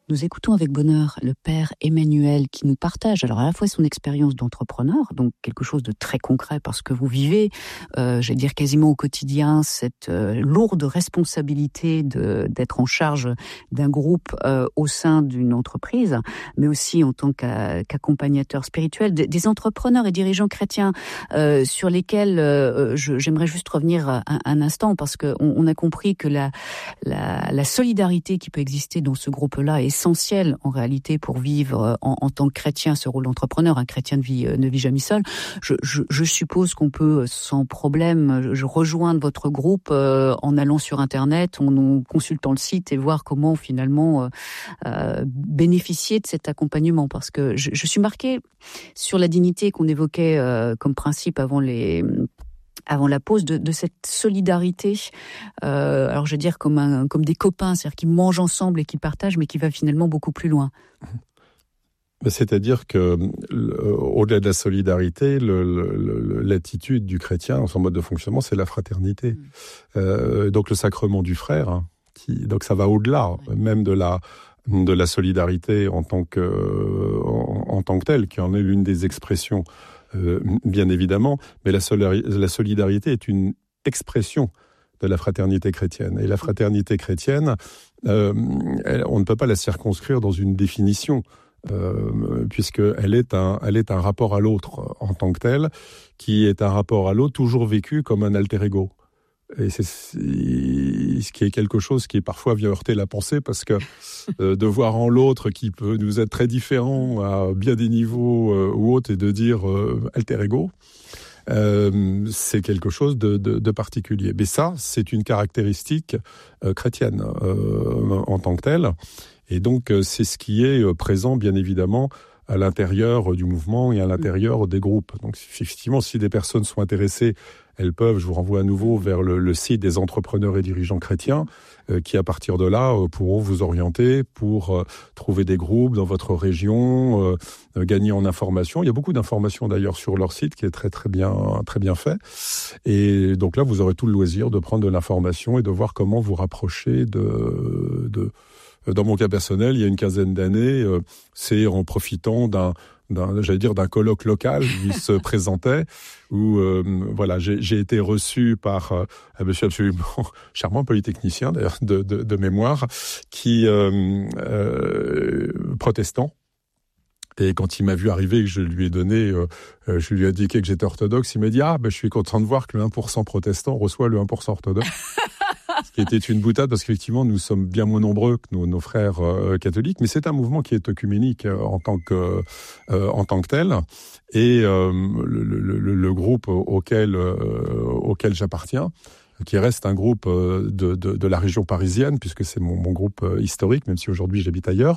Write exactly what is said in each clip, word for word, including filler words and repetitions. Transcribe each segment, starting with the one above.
Nous écoutons avec bonheur le père Emmanuel qui nous partage alors à la fois son expérience d'entrepreneur, donc quelque chose de très concret parce que vous vivez, euh, j'allais dire quasiment au quotidien, cette euh, lourde responsabilité de, d'être en charge d'un groupe euh, au sein d'une entreprise, mais aussi en tant qu'a, qu'accompagnateur spirituel, des, des entrepreneurs et dirigeants chrétiens euh, sur lesquels euh, je, j'aimerais juste revenir un, un instant parce qu'on on a compris que la, la, la solidarité qui peut exister dans ce groupe-là est essentiel en réalité pour vivre en, en tant que chrétien ce rôle d'entrepreneur. Un chrétien ne vit, ne vit jamais seul. Je, je, je suppose qu'on peut sans problème je rejoindre votre groupe euh, en allant sur Internet, en, en consultant le site et voir comment finalement euh, euh, bénéficier de cet accompagnement. Parce que je, je suis marquée sur la dignité qu'on évoquait euh, comme principe avant les... avant la pause, de, de cette solidarité, euh, alors je veux dire comme, un, comme des copains, c'est-à-dire qui mangent ensemble et qui partagent, mais qui va finalement beaucoup plus loin. C'est-à-dire que, le, au-delà de la solidarité, le, le, l'attitude du chrétien, son mode de fonctionnement, c'est la fraternité. Mmh. Euh, donc le sacrement du frère, hein, qui, donc ça va au-delà, ouais. même de la de la solidarité en tant que en, en tant que telle, qui en est l'une des expressions. Euh, bien évidemment, mais la, solari- la solidarité est une expression de la fraternité chrétienne. Et la fraternité chrétienne, euh, elle, on ne peut pas la circonscrire dans une définition, euh, puisqu'elle est un, elle est un rapport à l'autre en tant que tel, qui est un rapport à l'autre toujours vécu comme un alter ego. Et c'est ce qui est quelque chose qui parfois vient heurter la pensée parce que euh, de voir en l'autre qui peut nous être très différent à bien des niveaux euh, ou autres et de dire euh, alter ego, euh, c'est quelque chose de, de, de particulier. Mais ça, c'est une caractéristique euh, chrétienne euh, en tant que telle. Et donc, euh, c'est ce qui est euh, présent, bien évidemment, à l'intérieur du mouvement et à l'intérieur des groupes. Donc, effectivement, si des personnes sont intéressées, elles peuvent, je vous renvoie à nouveau vers le, le site des entrepreneurs et dirigeants chrétiens, euh, qui à partir de là euh, pourront vous orienter pour euh, trouver des groupes dans votre région, euh, euh, gagner en informations. Il y a beaucoup d'informations d'ailleurs sur leur site qui est très très bien très bien fait. Et donc là, vous aurez tout le loisir de prendre de l'information et de voir comment vous rapprocher de... de Dans mon cas personnel, il y a une quinzaine d'années, euh, c'est en profitant d'un, d'un, j'allais dire, d'un colloque local qui se présentait, où euh, voilà, j'ai, j'ai été reçu par euh, un monsieur absolument charmant, polytechnicien d'ailleurs de, de, de mémoire, qui euh, euh, protestant. Et quand il m'a vu arriver et que je lui ai donné, euh, je lui ai indiqué que j'étais orthodoxe, il m'a dit « Ah, ben, je suis content de voir que le un pour cent protestant reçoit le un pour cent orthodoxe. » Ce qui était une boutade parce qu'effectivement, nous sommes bien moins nombreux que nos, nos frères euh, catholiques, mais c'est un mouvement qui est œcuménique euh, en tant que euh, en tant que tel. Et euh, le, le, le groupe auquel euh, auquel j'appartiens, qui reste un groupe de, de, de la région parisienne, puisque c'est mon, mon groupe historique, même si aujourd'hui j'habite ailleurs,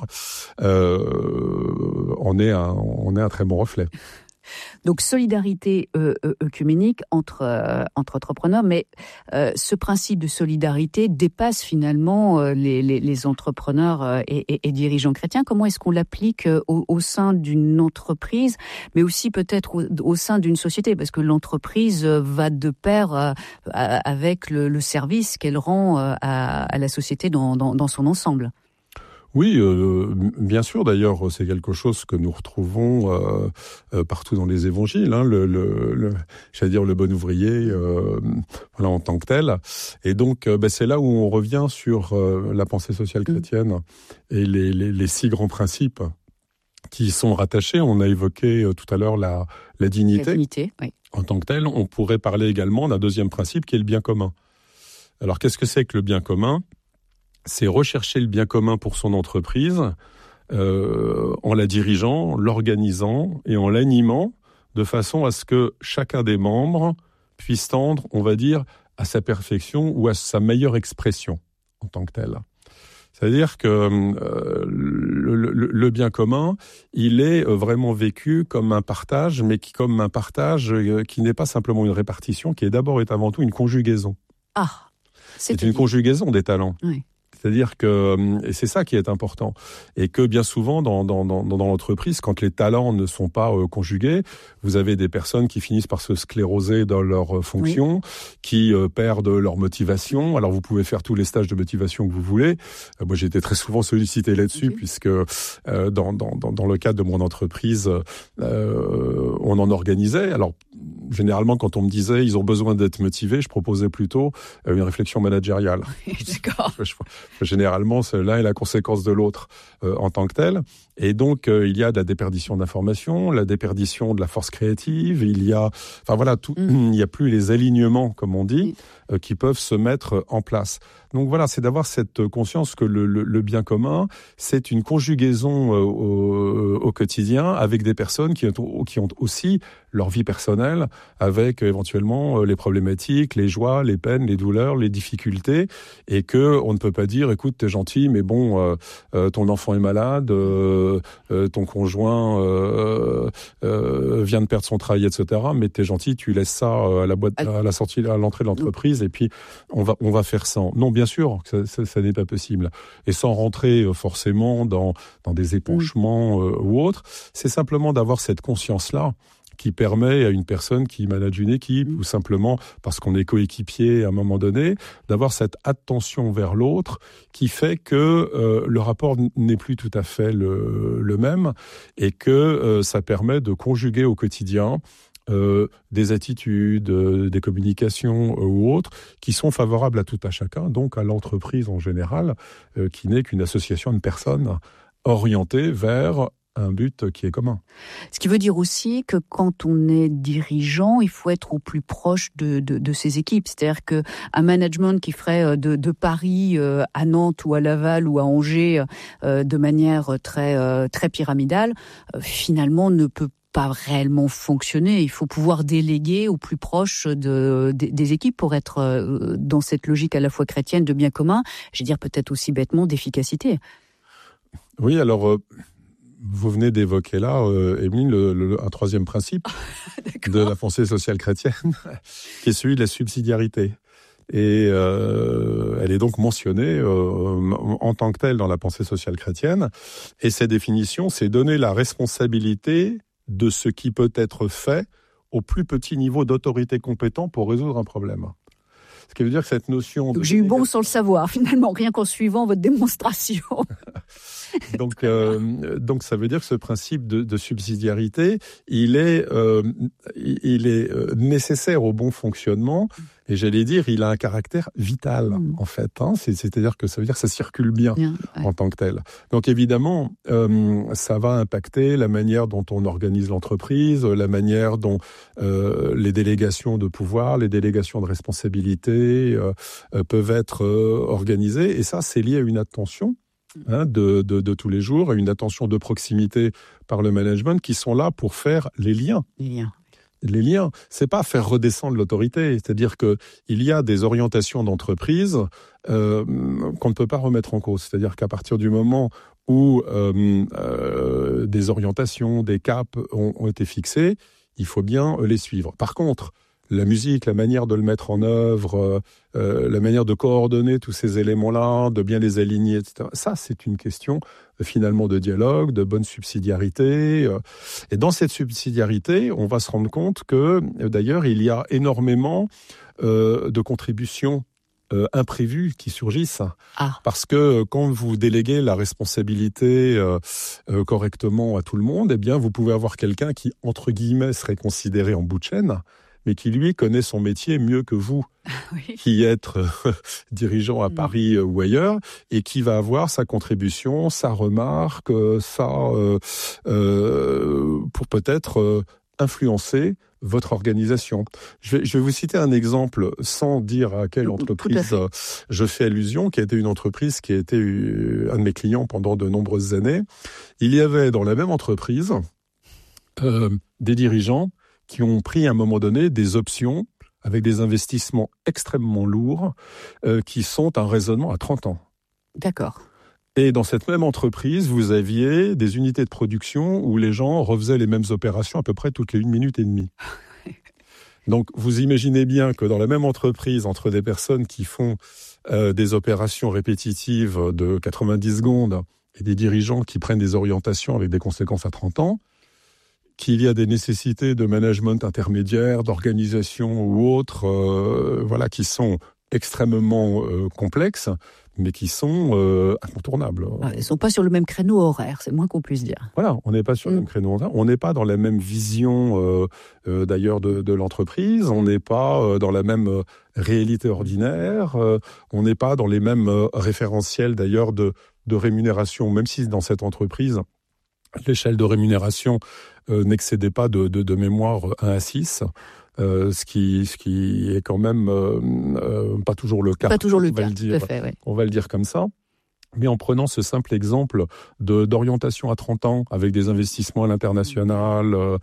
euh, on est un, on est un très bon reflet. Donc solidarité euh, œcuménique entre euh, entre entrepreneurs, mais euh, ce principe de solidarité dépasse finalement euh, les, les les entrepreneurs euh, et, et, et dirigeants chrétiens. Comment est-ce qu'on l'applique euh, au, au sein d'une entreprise, mais aussi peut-être au, au sein d'une société, parce que l'entreprise va de pair euh, avec le, le service qu'elle rend euh, à, à la société dans, dans, dans son ensemble. Oui, euh, bien sûr. D'ailleurs, c'est quelque chose que nous retrouvons euh, euh, partout dans les évangiles. Hein, le, le, le, j'allais dire le bon ouvrier, euh, voilà, en tant que tel. Et donc, euh, ben, c'est là où on revient sur euh, la pensée sociale chrétienne mmh. et les, les, les six grands principes qui sont rattachés. On a évoqué euh, tout à l'heure la, la dignité. La dignité, oui. En tant que tel, on pourrait parler également d'un deuxième principe qui est le bien commun. Alors, qu'est-ce que c'est que le bien commun ? C'est rechercher le bien commun pour son entreprise euh, en la dirigeant, l'organisant et en l'animant de façon à ce que chacun des membres puisse tendre, on va dire, à sa perfection ou à sa meilleure expression en tant que tel. C'est-à-dire que euh, le, le, le bien commun, il est vraiment vécu comme un partage, mais qui, comme un partage euh, qui n'est pas simplement une répartition, qui est d'abord et avant tout une conjugaison. Ah, c'est, c'est une conjugaison des talents. Oui. C'est-à-dire que, et c'est ça qui est important, et que bien souvent dans, dans, dans, dans l'entreprise, quand les talents ne sont pas euh, conjugués, vous avez des personnes qui finissent par se scléroser dans leurs fonctions, oui. qui euh, perdent leur motivation. Alors vous pouvez faire tous les stages de motivation que vous voulez. Euh, moi j'ai été très souvent sollicité là-dessus, okay. puisque euh, dans, dans, dans le cadre de mon entreprise, euh, on en organisait. Alors généralement quand on me disait ils ont besoin d'être motivés, je proposais plutôt euh, une réflexion managériale. D'accord. Généralement, l'un est la conséquence de l'autre euh, en tant que tel. Et donc, euh, il y a de la déperdition d'informations, la déperdition de la force créative. Il y a, enfin voilà, tout, mmh. il n'y a plus les alignements, comme on dit, mmh. euh, qui peuvent se mettre en place. Donc voilà, c'est d'avoir cette conscience que le, le, le bien commun, c'est une conjugaison euh, au, au quotidien avec des personnes qui ont, qui ont aussi leur vie personnelle, avec euh, éventuellement euh, les problématiques, les joies, les peines, les douleurs, les difficultés, et que on ne peut pas dire, écoute, t'es gentil, mais bon, euh, euh, ton enfant est malade, euh, euh, ton conjoint euh, euh, vient de perdre son travail, et cetera. Mais t'es gentil, tu laisses ça à la boîte, à la sortie, à l'entrée de l'entreprise, et puis on va, on va faire ça. Non, bien sûr, ça, ça, ça n'est pas possible. Et sans rentrer euh, forcément dans dans des épanchements euh, ou autres, c'est simplement d'avoir cette conscience-là qui permet à une personne qui manage une équipe, mmh. ou simplement parce qu'on est coéquipier à un moment donné, d'avoir cette attention vers l'autre qui fait que euh, le rapport n'est plus tout à fait le, le même, et que euh, ça permet de conjuguer au quotidien euh, des attitudes, euh, des communications euh, ou autres qui sont favorables à tout à chacun, donc à l'entreprise en général, euh, qui n'est qu'une association de personnes orientées vers un but qui est commun. Ce qui veut dire aussi que quand on est dirigeant, il faut être au plus proche de, de, de ses équipes. C'est-à-dire qu'un management qui ferait de, de Paris à Nantes ou à Laval ou à Angers de manière très, très pyramidale, finalement ne peut pas réellement fonctionner. Il faut pouvoir déléguer au plus proche de, de, des équipes pour être dans cette logique à la fois chrétienne de bien commun, je veux dire peut-être aussi bêtement d'efficacité. Oui, alors... Euh... Vous venez d'évoquer là, euh, Émeline, le, le, un troisième principe de la pensée sociale chrétienne, qui est celui de la subsidiarité. Et euh, elle est donc mentionnée euh, en tant que telle dans la pensée sociale chrétienne. Et cette définition, c'est donner la responsabilité de ce qui peut être fait au plus petit niveau d'autorité compétent pour résoudre un problème. Ce qui veut dire que cette notion... De... J'ai eu bon sans le savoir, finalement, rien qu'en suivant votre démonstration. donc, euh, donc, ça veut dire que ce principe de, de subsidiarité, il est, euh, il est nécessaire au bon fonctionnement. Et j'allais dire, il a un caractère vital, mmh. en fait. Hein. C'est, c'est-à-dire que ça veut dire que ça circule bien, bien ouais. en tant que tel. Donc évidemment, euh, ça va impacter la manière dont on organise l'entreprise, la manière dont euh, les délégations de pouvoir, les délégations de responsabilité euh, euh, peuvent être euh, organisées. Et ça, c'est lié à une attention hein, de, de, de tous les jours, à une attention de proximité par le management qui sont là pour faire les liens. Les liens. Les liens, c'est pas faire redescendre l'autorité, c'est-à-dire que il y a des orientations d'entreprise euh, qu'on ne peut pas remettre en cause. C'est-à-dire qu'à partir du moment où euh, euh, des orientations, des caps ont, ont été fixés, il faut bien les suivre. Par contre, la musique, la manière de le mettre en œuvre, euh, la manière de coordonner tous ces éléments-là, de bien les aligner, et cetera. Ça, c'est une question euh, finalement de dialogue, de bonne subsidiarité. Euh, et dans cette subsidiarité, on va se rendre compte que, euh, d'ailleurs, il y a énormément euh, de contributions euh, imprévues qui surgissent. Ah. Parce que quand vous déléguez la responsabilité euh, euh, correctement à tout le monde, eh bien, vous pouvez avoir quelqu'un qui, entre guillemets, serait considéré en bout de chaîne, mais qui, lui, connaît son métier mieux que vous, oui. qui êtes euh, dirigeant à Paris euh, ou ailleurs, et qui va avoir sa contribution, sa remarque, euh, sa, euh, euh, pour peut-être euh, influencer votre organisation. Je vais, je vais vous citer un exemple sans dire à quelle entreprise à je fais allusion, qui a été une entreprise qui a été un de mes clients pendant de nombreuses années. Il y avait dans la même entreprise euh, des dirigeants qui ont pris à un moment donné des options avec des investissements extrêmement lourds euh, qui sont un raisonnement à trente ans. D'accord. Et dans cette même entreprise, vous aviez des unités de production où les gens refaisaient les mêmes opérations à peu près toutes les une minute et demie. Donc, vous imaginez bien que dans la même entreprise, entre des personnes qui font euh, des opérations répétitives de quatre-vingt-dix secondes et des dirigeants qui prennent des orientations avec des conséquences à trente ans, qu'il y a des nécessités de management intermédiaire, d'organisation ou autres, euh, voilà, qui sont extrêmement euh, complexes, mais qui sont euh, incontournables. Ah, ils ne sont pas sur le même créneau horaire, c'est moins qu'on puisse dire. Voilà, on n'est pas sur mmh. le même créneau horaire, on n'est pas dans la même vision euh, euh, d'ailleurs de, de l'entreprise, on n'est pas euh, dans la même euh, réalité ordinaire, euh, on n'est pas dans les mêmes euh, référentiels d'ailleurs de, de rémunération, même si dans cette entreprise, l'échelle de rémunération euh, n'excédait pas de, de, de mémoire un à six. Euh, ce qui ce qui est quand même euh, euh, pas toujours le cas. Pas toujours le on va cas. Le dire, tout à fait, ouais. On va le dire comme ça. Mais en prenant ce simple exemple de d'orientation à trente ans avec des investissements à l'international, euh,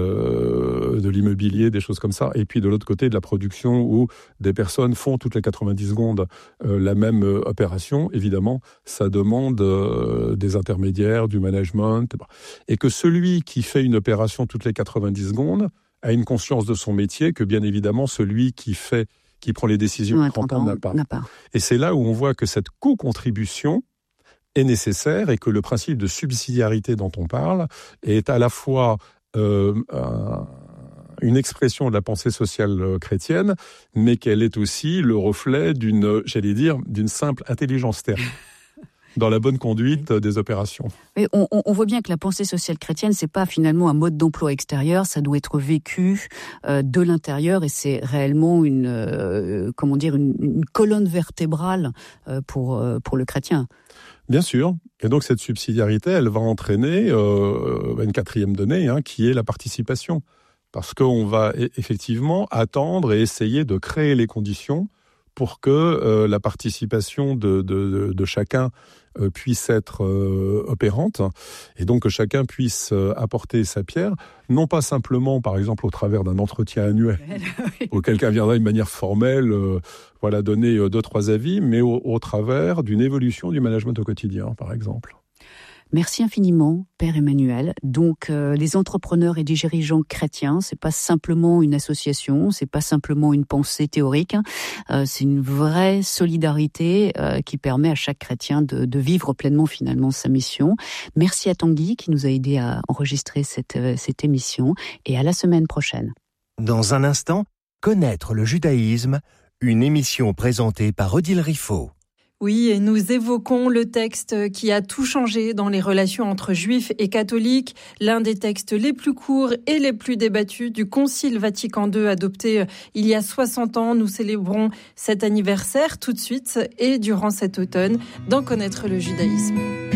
euh, de l'immobilier, des choses comme ça, et puis de l'autre côté de la production où des personnes font toutes les quatre-vingt-dix secondes euh, la même euh, opération, évidemment, ça demande euh, des intermédiaires, du management, et que celui qui fait une opération toutes les quatre-vingt-dix secondes a une conscience de son métier que bien évidemment celui qui fait qui prend les décisions à trente ans n'a pas. n'a pas. Et c'est là où on voit que cette co-contribution est nécessaire et que le principe de subsidiarité dont on parle est à la fois euh, un, une expression de la pensée sociale chrétienne, mais qu'elle est aussi le reflet d'une, j'allais dire, d'une simple intelligence terrestre. Dans la bonne conduite des opérations. Mais on, on voit bien que la pensée sociale chrétienne, c'est pas finalement un mode d'emploi extérieur, ça doit être vécu euh, de l'intérieur et c'est réellement une, euh, comment dire, une, une colonne vertébrale euh, pour euh, pour le chrétien. Bien sûr. Et donc cette subsidiarité, elle va entraîner euh, une quatrième donnée, hein, qui est la participation, parce qu'on va effectivement attendre et essayer de créer les conditions pour que euh, la participation de, de, de chacun euh, puisse être euh, opérante, et donc que chacun puisse euh, apporter sa pierre, non pas simplement, par exemple, au travers d'un entretien annuel, oui. où quelqu'un viendra d'une manière formelle, euh, voilà, donner euh, deux, trois avis, mais au, au travers d'une évolution du management au quotidien, par exemple. Merci infiniment, Père Emmanuel. Donc, euh, les entrepreneurs et les dirigeants chrétiens, c'est pas simplement une association, c'est pas simplement une pensée théorique, hein, euh, c'est une vraie solidarité euh, qui permet à chaque chrétien de, de vivre pleinement finalement sa mission. Merci à Tanguy qui nous a aidé à enregistrer cette, euh, cette émission et à la semaine prochaine. Dans un instant, connaître le judaïsme, une émission présentée par Odile Riffaut. Oui, et nous évoquons le texte qui a tout changé dans les relations entre juifs et catholiques, l'un des textes les plus courts et les plus débattus du Concile Vatican deux adopté il y a soixante ans. Nous célébrons cet anniversaire tout de suite et durant cet automne d'en connaître le judaïsme.